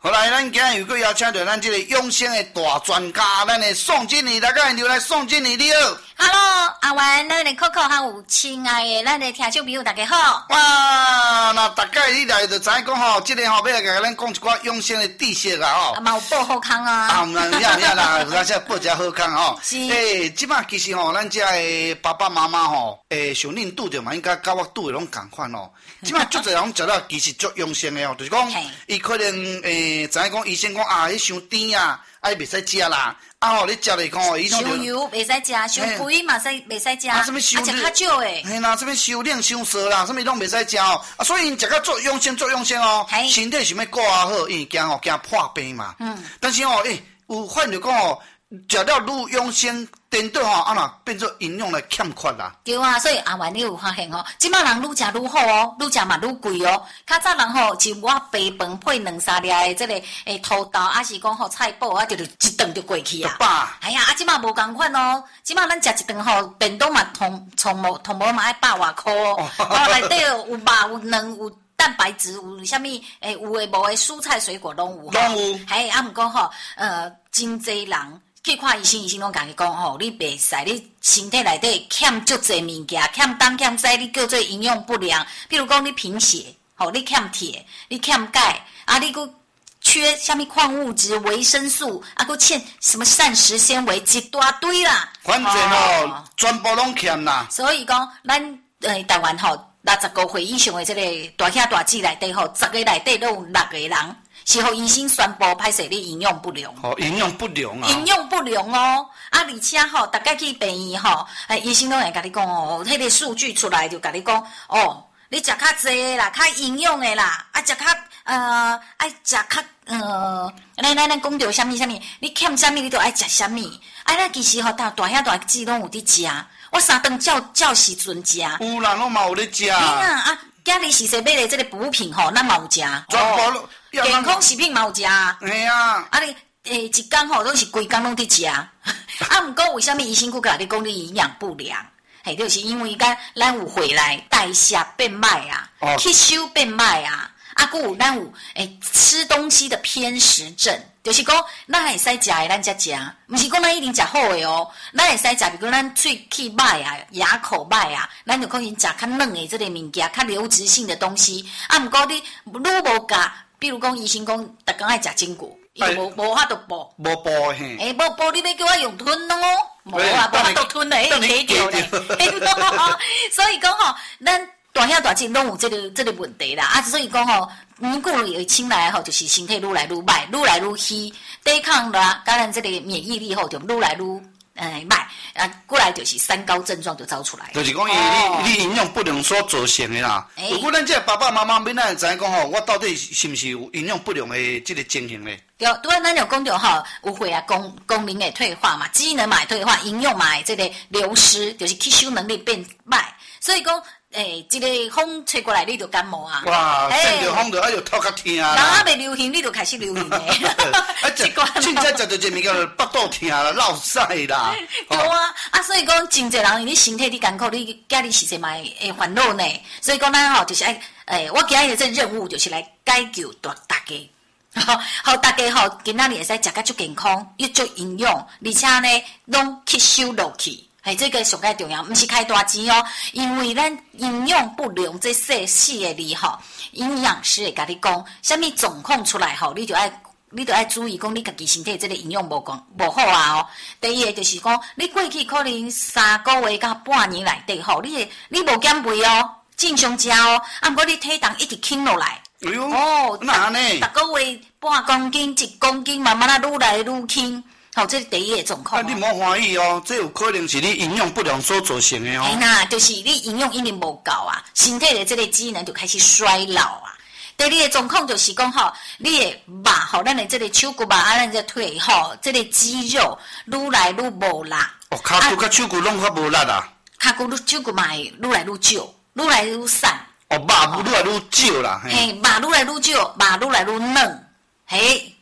后来咱今日又搁邀请到咱这个养生的大专家，咱的宋经理，大家就来宋经理你好。 Hello， 阿元，咱的 Coco 还有亲爱的咱的听众朋友，大家好。 哇，那大概你来就知影讲吼，这个吼要来甲咱讲一寡养生的知识啊吼。 嘛有报好康啊。 啊，唔啦，咱这报一下好康吼。 是。 即摆其实吼，咱这的爸爸妈妈吼，像恁拄着嘛，应该甲我拄的拢共款吼。即摆足侪人食了，其实足养生的哦，就是讲，伊可能知影讲医生讲啊，迄伤甜啊，袂使食啦。啊吼，你食嚟讲哦，伊伤油袂使食，伤肥嘛袂使食， 什么伤食较少诶。 嘿啦，什么伤冷伤涩啦，什么拢袂使食哦。啊，所以因食较做养生哦，身体想要顾啊好，因为惊破病嘛。但是哦，有发现讲哦，食了愈养生，颠倒吼，啊若变做营养来欠缺啦。 对啊，所以阿元你有发现吼，即摆人愈食愈好哦，愈食嘛愈贵哦。较早人吼，就我白饭配2-3粒的这个土豆，还是讲吼菜脯啊，就一顿就过去啊。哎呀，啊即摆无共款哦，即摆咱食一顿吼，便当嘛同无嘛爱100外箍哦，内底有肉有卵有。蛋白质有啥物？有诶无诶蔬菜水果拢有。 拢有。 嘿，啊，毋过吼，真侪人去看医生，医生拢甲伊讲吼，你袂使，你身体内底欠足侪物件，欠东欠西，你叫做营养不良。比如讲你贫血，吼，你欠铁，你欠钙，啊，你佫缺啥物矿物质、维生素，啊，佫欠什么膳食纤维，一大堆啦。 反正吼，全部拢欠啦。 所以讲，咱台湾吼。65岁以上的这个大兄大姐内底吼，10个内底都有6个人是互医生宣布歹势你营养不良。 哦，营养不良啊！ 营养不良哦，而且吼，大概去病院吼，医生拢会甲你讲哦，迄个数据出来就甲你讲哦，你食较济啦，较营养的啦，啊食较爱食较咱讲到啥物，你欠啥物你都爱食啥物，咱其实吼大兄大姐拢有伫食。我3顿照时阵食， 有啦，我嘛有咧食。 啊，今日是说买的这个补品吼，咱嘛有食。 全部健康食品嘛有食。 嘿啊。 啊你一工吼都是规工拢伫食。啊，毋过为虾米医生佫甲你讲你营养不良？嘿，就是因为咱有回来代谢变慢啊，吸收变慢啊。啊，佫有咱有吃东西的偏食症，就是讲咱会使食的咱才食，毋是讲咱一定食好的哦。咱会使食，比如咱喙齿歹啊、牙口歹啊，咱就可能食较软的这个物件、较流质性的东西。啊，毋过你愈无教，比如讲医生讲，逐工爱食坚果，伊就无法度补。 无补嘿。 无补，你要叫我用吞咯？无啊，无法度吞的，迄个假着。所以讲吼，咱。大兄大姐拢有这个问题啦，啊，所以讲吼，年过了有轻来吼，就是身体愈来愈歹，愈来愈虚，抵抗啦，当然这个免疫力吼就愈来愈歹，啊，过来就是3高症状就走出来。 就是讲你营养不良所造成的啦。如果咱这爸爸妈妈免咱会知影讲吼，我到底是毋是有营养不良的这个情形咧？ 对，拄仔咱有讲到吼，有会啊功能的退化嘛，机能嘛会退化，营养嘛会这个流失，就是吸收能力变歹，所以讲。这个风吹过来，你就感冒啊！ 哇，吹着风就就头壳痛啦。 人还未流行，你就开始流行嘞。 凊彩食着一物件，腹肚痛啦、落屎啦。 对啊，所以讲真侪人，你身体你艰苦，你家己是实嘛会烦恼呢。所以讲咱吼就是我今日这任务就是来解救大家。好，大家吼今仔日会使食甲足健康，又足营养，而且呢拢吸收落去。这个上介重要，毋是开大钱哦，因为咱营养不良这4个字吼，营养师会甲你讲，啥物状况出来吼，你就爱注意讲，你家己身体这个营养无好啊哦。第一个就是讲，你过去可能3个月到半年内底吼，你无减肥哦，正常食哦，啊，毋过你体重一直轻落来。 哎呦，哦，那呢？10 个月半公斤、1公斤，慢慢愈来愈轻。好，这是第一个状况。 你莫欢喜哦，这有可能是你营养不良所造成的哦。 那就是你营养一定无够啊，身体的这个机能就开始衰老啊。第二个状况就是讲吼，你的肉吼，咱的这个手骨肉啊，咱的腿吼，这个肌肉愈来愈无力。 哦，脚骨甲手骨拢较无力啊。 脚骨、手骨嘛会愈来愈少，愈来愈散。 哦，肉愈来愈少啦。 肉愈来愈少，肉愈来愈嫩。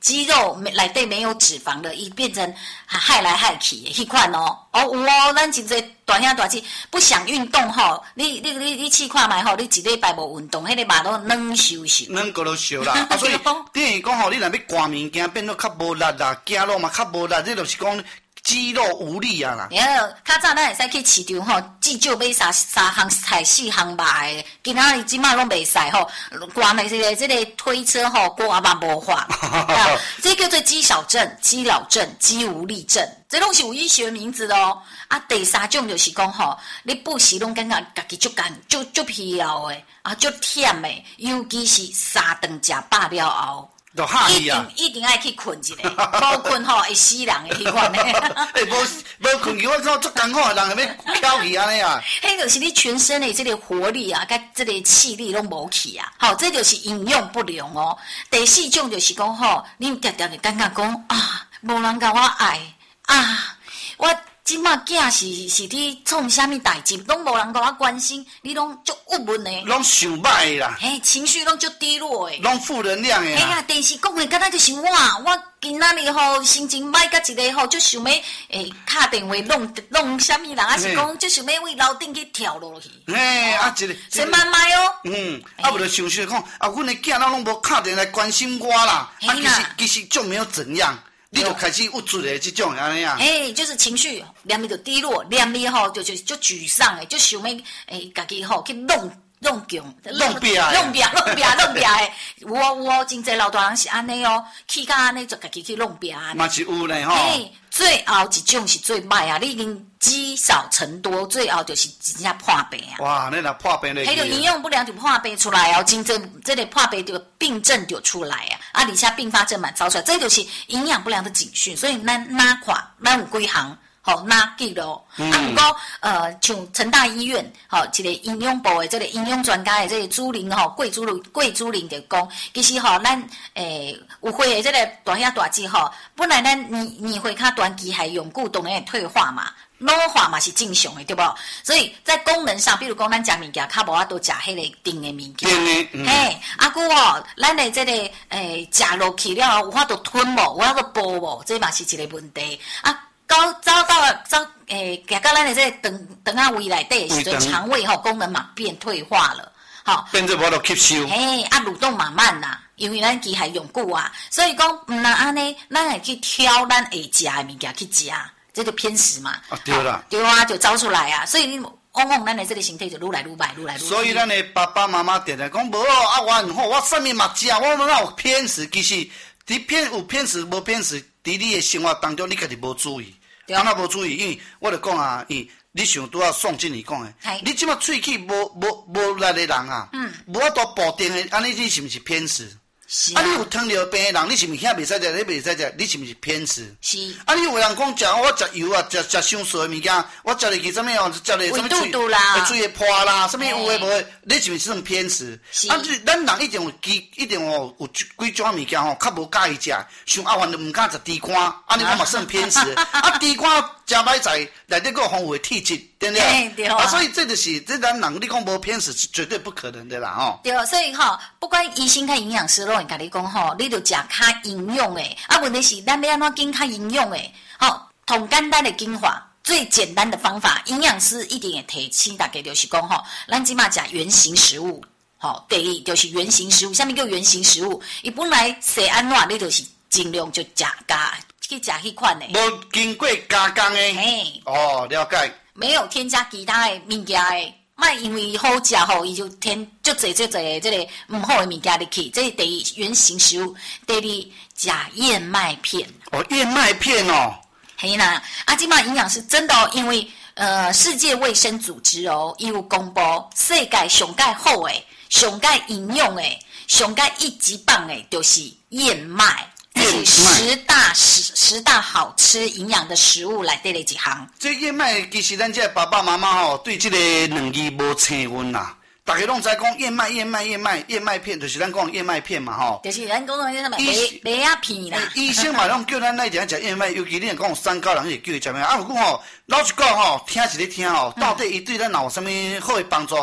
肌肉内底没有脂肪的，伊变成害来害去的迄款哦。哦有哦，咱真侪大兄大姐不想运动吼，你试看觅吼，你一礼拜无运动，迄个肉都软咻咻。 软骨都烧啦，所以等于讲吼，你若要赶物件变做较无力啦，走路嘛较无力，这就是讲肌肉无力啊啦。 较早咱会使去市场吼，至少买三项菜4项肉的，今仔日即马拢袂使吼，挂那这个推车吼，挂嘛无法。这叫做肌少症、肌老症、肌无力症，这拢是有医学名字的哦。啊，第三种就是讲吼，你不时拢感觉家己足疲劳的，啊，足忝的，尤其是3顿食饱了后。一定爱去困一下，无困吼会死人的迄款的。 无困去，我靠，足艰苦的人会要翘起安尼啊。 迄就是你全身的这个活力啊，甲这个气力拢无去啊。好，这就是营养不良哦。第4种就是讲吼，你常常会感觉讲啊，无人甲我爱啊，我。即马囝是伫创啥物代志，拢无人甲我关心，你拢足郁闷的， 拢想歹啦， 情绪拢足低落的， 拢负能量的。 电视讲的敢若就是我今仔日吼心情歹甲一个吼，就想要敲电话弄啥物人，还是讲就想要为楼顶去跳落去。 一个先慢慢哦。 无就想讲啊，阮的囝拢无敲电来关心我啦，其实就没有怎样。你就开始郁卒的这种安尼啊， 就是情绪连咪就低落，连咪吼就沮丧的，就想要家己吼去弄强，弄壁的。我真侪老大人是安尼哦，去到安尼就家己去弄壁啊。 嘛是有呢吼。 最后一种是最歹啊，你已经积少成多，最后就是真正破病啊。 哇，那若破病咧， 迄个营养不良就破病出来哦，真正这个破病就病症就出来啊，而且并发症蛮糟出来，这就是营养不良的警讯。所以咱有几项。好，拿记录。不过像成大医院，一个营养部的这个营养专家的这个朱玲桂朱玲就讲，其实咱有会的这个大兄大姐本来咱年岁较短期还永固当然会退化嘛。老化嘛是正常的，对不？所以在功能上，比如讲咱食物件，较无法度食迄个甜的物件。咱的这个食落去了，有法度吞无，有法度剥无，这嘛是一个问题啊。走到咱的这个肠啊胃内底的时阵，肠胃功能嘛变退化了， 变做无法度吸收。 蠕动慢慢啦，因为咱机械用久啊，所以讲毋若安尼，咱会去挑咱会食的物件去食，这就偏食嘛。 对啦， 对啊，就走出来啊，所以你往往咱的这个身体就愈来愈歹。 所以咱的爸爸妈妈定定讲无啊，我很好，我啥物嘛食，我哪有偏食？其实有偏食无偏食，伫你的生活当中你家己无注意。安那无注意，因为我就讲啊，你想拄啊宋经理讲的，你即马喙齿无力的人啊，无法度保定的，安尼你是毋是偏食？ 是啊，你有糖尿病的人，你是毋是遐袂使食，你袂使食，你是毋是偏食？ 是。 啊，你有人讲食我食油啊，食伤素的物件，我食入去什么哦，食入什么嘴会破啦，什么有诶无诶，你是毋是算偏食？啊，咱人一定有几种物件吼，较无介意食，像阿凡就毋敢食猪肝，安尼我嘛算偏食。啊，猪肝食歹在内底佫有丰富的体质，对不对？ 对啊，所以这就是咱人你讲无偏食是绝对不可能的啦，吼。 对，所以不管医生甲营养师拢会甲你讲你就食较营养的。啊，问题是咱要安怎拣较营养的？同简单的拣法，最简单的方法，营养师一定会提醒大家，就是讲咱即马食原型食物。第二就是原型食物，啥物叫原型食物？伊本来食安怎，你就是尽量就食去食迄款的。 无经过加工的。了解。没有添加其他的物件的。莫因为好食伊就添足侪这个唔好的物件入去，这是第一原型食物。第二，食燕麦片。 燕麦片哦。 嘿啦，即马营养是真的因为世界卫生组织伊有公布世界上介好的、上介营养的、上介一级棒的，就是燕麦。这是十大好吃营养的食物内底的一项。 这燕麦其实咱这爸爸妈妈对这个两字无青韵啦，大家拢知讲燕麦片，就是咱讲燕麦片嘛就是咱讲的什么麦啊片啦。 医生嘛拢叫咱那一定食燕麦，尤其你讲三高人是叫伊食咩？不过老实讲听是咧听到底伊对咱有啥物好的帮助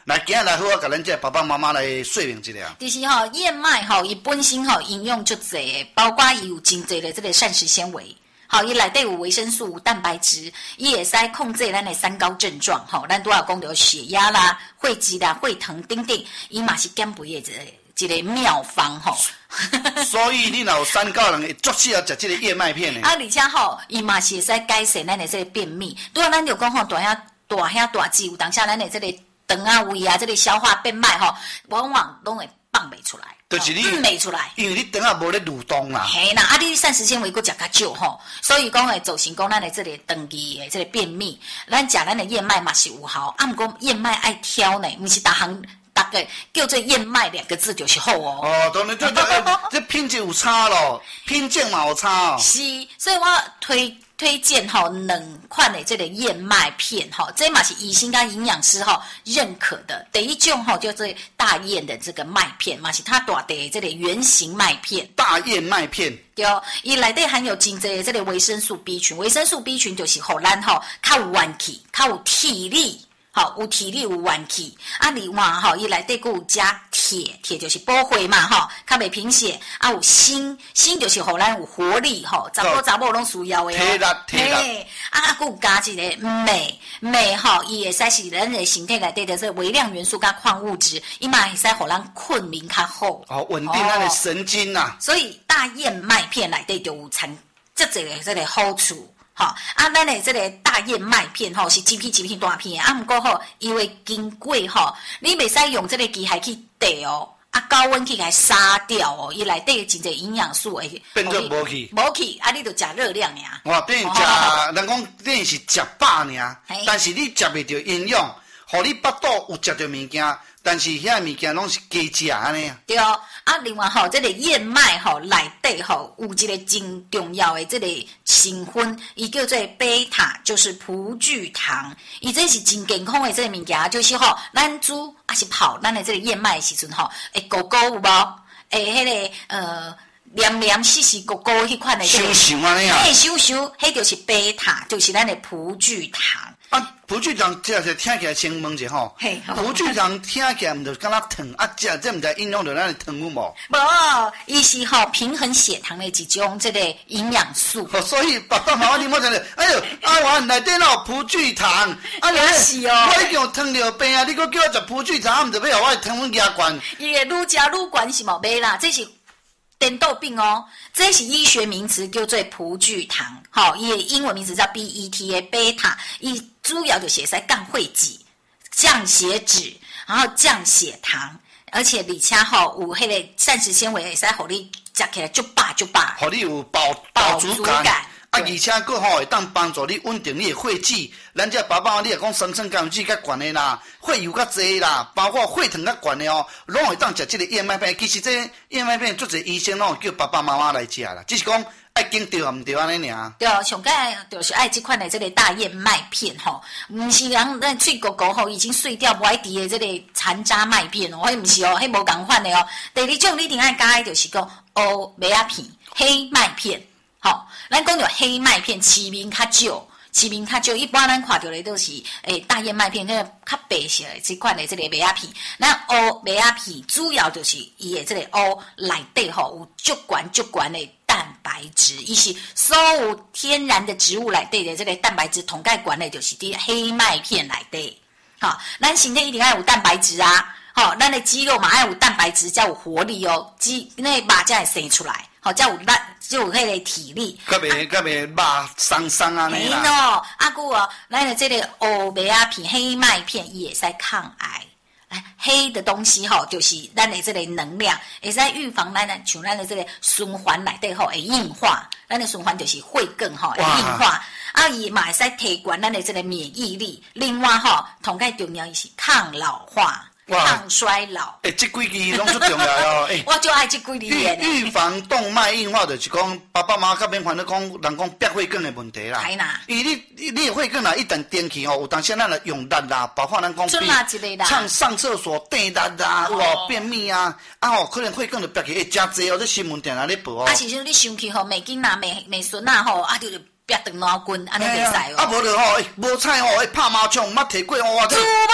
来，今日来好，我甲咱这爸爸妈妈来说明一下。 就是燕麦伊本身营养足侪，包括伊有真侪的这个膳食纤维。伊内底有维生素、有蛋白质，伊会使控制咱的三高症状。咱拄仔讲到血压啦、血脂啦、血糖等等，伊嘛是减肥的一个妙方。 所以你若有三高人，会足适合食这个燕麦片的。 而且伊嘛是会使改善咱的这个便秘。拄仔咱就讲大兄大姊有当下咱的这个肠啊、胃啊，这个消化变歹往往拢会放袂出来。 就是你袂出来， 因为你肠啊无咧蠕动啦。 嘿啦，你膳食纤维佫食较少所以讲会造成讲咱的这个长期的这个便秘。咱食咱的燕麦嘛是有效，毋过燕麦爱挑呢，毋是逐个叫做燕麦2个字就是好当然这品质有差咯，品质嘛有差是，所以我推荐2款的这个燕麦片这嘛是医生跟营养师认可的。第一种叫做大燕的这个麦片嘛，是它大的这个圆形麦片。 大燕麦片对，伊内底含有真侪的这个维生素 B 群，维生素 B 群就是互咱较有元气、较有体力。有体力有元气，另外伊内底佫有加铁，铁就是补血嘛较袂贫血。有锌就是互咱有活力查某拢需要的体力。 佫有加一个镁伊会使是咱的身体内底的这微量元素甲矿物质，伊嘛会使互咱困眠较好。 稳定咱的神经啊。 所以大燕麦片内底就有掺足侪的这个好处。咱的这个大燕麦片是一片大片的，毋过伊会经过你袂使用这个机械去滴高温去甲杀掉伊内底真侪营养素会变做无去， 你就食热量尔。 等于食，人讲等于是食饱尔，但是你食袂着营养，互你腹肚有食着物件，但是遐物件拢是加食安尼啊。 对另外这个燕麦内底有一个真重要的这个成分，伊叫做贝塔，就是葡聚糖。伊这是真健康的这个物件，就是咱煮还是泡咱的这个燕麦的时阵会糊糊有无？迄个黏黏细细糊糊迄款的这个。 想安尼啊？ 迄就是贝塔，就是咱的葡聚糖。 葡聚糖这听起来先问者葡聚糖听起来毋就敢若糖这毋知影响到咱的糖有无？ 无，伊是平衡血糖的一种这个营养素。 所以爸爸妈妈你莫讲哎呦，我内底有葡聚糖， 是我已经有糖尿病啊！你佫叫我食葡聚糖，毋就要互我的糖分加悬。 伊会愈食愈悬是无袂啦，这是颠倒病这是医学名词，叫做葡聚糖。伊的英文名字叫 BETA 贝塔，伊主要就是会使降血脂、降血脂，然后降血糖，而且而且有迄个膳食纤维，会使互你食起来足饱， 互你有饱足感。而且佫会当帮助你稳定你的血脂。咱这爸爸你也讲三酸甘油酯较悬的啦，血油较济啦，包括血糖较悬的拢会当食这个燕麦片。其实这燕麦片足侪医生拢叫爸爸妈妈来食啦，只是讲爱经对啊，毋对安尼尔。 对，上届就是爱这款的这个大燕麦片毋是人咱脆糊糊已经碎掉不爱滴的这个残渣麦片迄毋是迄无共款的第二种你一定爱加的就是讲乌麦仔片、黑麦片。咱讲到黑麦片，市面较少，一般咱看到的都是大燕麦片，那个较白色的这款的这个麦仔片。咱乌麦仔片主要就是伊的这个乌内底有足悬的蛋白质，伊是所有天然的植物内底的这个蛋白质同介悬的，就是伫黑麦片内底。咱身体一定要有蛋白质啊，咱的肌肉嘛要有蛋白质，才有活力那肉才会生出来。才有迄个体力， 甲袂肉松松安尼啦。 咱的这个乌麦仔片、黑麦片，伊会使抗癌。黑的东西就是咱的这个能量，会使预防像咱的这个循环内底会硬化。咱的循环就是血更会硬化。伊嘛会使提悬咱的这个免疫力。另外同介重要伊是抗老化。抗衰老， 这几支拢足重要我就爱这几支的。 预防动脉硬化就是讲，爸爸妈妈较免烦恼讲人讲白血管的问题啦。因为你的血管一旦电去有当时咱来用力啦，包括咱讲上厕所电力啦，便秘啊，可能血管就白去会真济这新闻定定咧报是说你生气美囡仔、美孙仔就是别长脑筋，安尼袂使无就无菜拍麻将，捌摕过厨房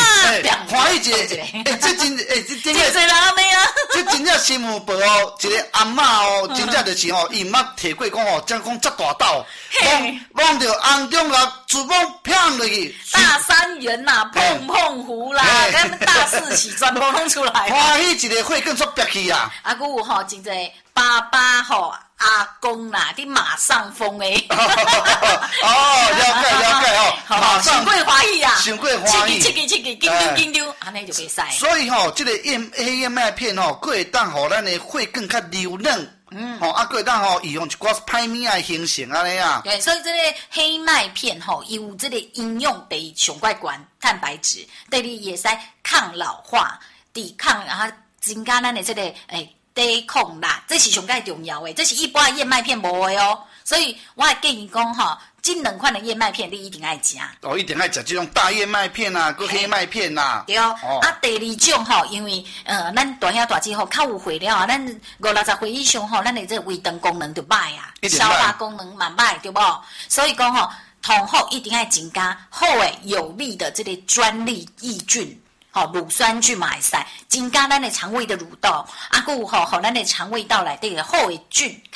欢喜一个，这真真侪人安尼啊！ 这真正新闻报哦，一个阿嬷哦，真正就是哦，伊毋捌摕过讲哦，讲遮大斗，望着红中甲厨房骗落去。 大三元呐，碰碰胡啦，跟大四喜全部弄出来。 欢喜一个会更出憋气啊！ 啊，佮有吼，真侪爸爸吼。阿公啦，你马上疯诶！ 哦，了解哦，马上伤过欢喜啊， 伤过欢喜， 切记，紧张，安尼就袂使。 所以吼，这个燕麦片吼，佫会当互咱的血更较流嫩，吼，啊，佫会当吼预防一寡歹物仔形成安尼啊。 对，所以这个黑麦片吼，有这个营养第一上怪关蛋白质，第二也使抗老化、抵抗啊，增加咱的这个抵抗啦，这是上介重要的，这是一般的燕麦片无的哦。所以我会建议讲吼，这两款的燕麦片你一定爱食。 哦，一定爱食这种大燕麦片啊，佮黑麦片啊。 对哦。啊，第二种吼，因为咱大兄大姐吼较有血了啊，咱50-60岁以上吼，咱的这个胃肠功能就歹啊，消化功能嘛歹，对不？所以讲吼，同后一定要增加好的有利的这个专利益菌。好，乳酸菌嘛会使增加咱的肠胃的蠕动，啊，佮有吼，咱的肠胃道内底的好的菌